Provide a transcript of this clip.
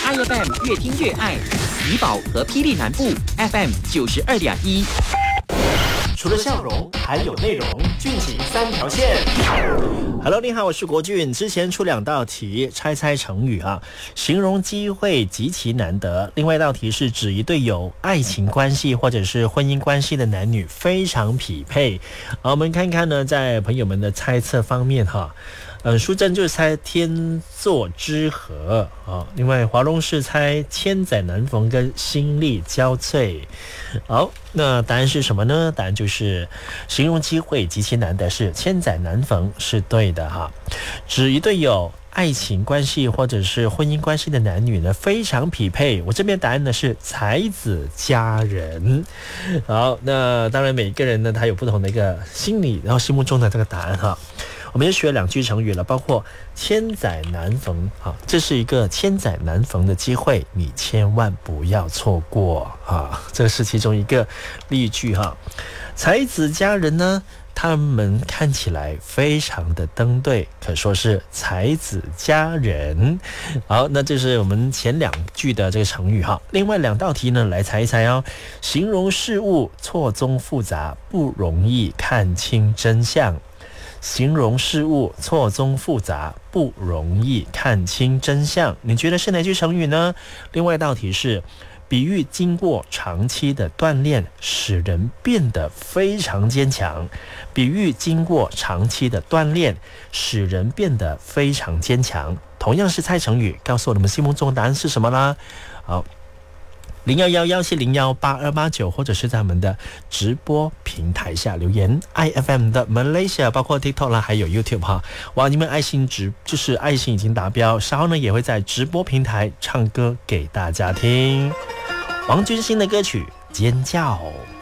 ，iFM 越听越爱，怡保和霹雳南部 FM 92.1。 除了笑容，还有内容。俊情三条线。Hello， 你好，我是国俊。之前出2道题，猜成语啊，形容机会极其难得。另外一道题是指一对有爱情关系或者是婚姻关系的男女非常匹配。好，我们看看呢，在朋友们的猜测方面哈。淑珍就是猜天作之合啊，另外华龙是猜千载难逢跟心力交瘁。好，那答案是什么呢？答案就是形容机会极其难得，是千载难逢，是对的哈。指一对有爱情关系或者是婚姻关系的男女呢非常匹配。我这边答案呢是才子佳人。好，那当然每个人呢他有不同的一个心理，然后心目中的这个答案哈。我们也学了2句成语了，包括千载难逢，这是一个千载难逢的机会，你千万不要错过啊！这是其中一个例句哈。才子佳人呢，他们看起来非常的登对，可说是才子佳人。好，那这是我们前2句的这个成语哈。另外2道题呢，来猜一猜哦。形容事物错综复杂，不容易看清真相。形容事物错综复杂，不容易看清真相。你觉得是哪句成语呢？另外一道题是比喻经过长期的锻炼，使人变得非常坚强。比喻经过长期的锻炼，使人变得非常坚强。同样是猜成语，告诉我们心目中的答案是什么啦？好，0111701829，或者是在我们的直播平台下留言。iFM 的 Malaysia 包括 TikTok 啦，还有 YouTube 哈。哇，你们爱心就是爱心已经达标，稍后呢也会在直播平台唱歌给大家听。王君馨的歌曲《尖叫》。